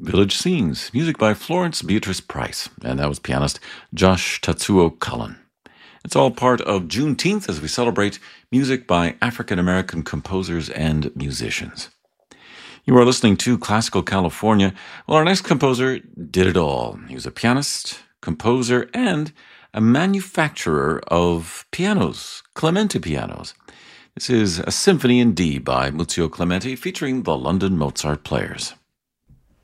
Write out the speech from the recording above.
Village Scenes, music by Florence Beatrice Price, and that was pianist Josh Tatsuo Cullen. It's all part of Juneteenth as we celebrate music by African American composers and musicians. You are listening to Classical California. Well, our next composer did it all. He was a pianist, composer, and a manufacturer of pianos, Clementi pianos. This is a Symphony in D by Muzio Clementi featuring the London Mozart Players.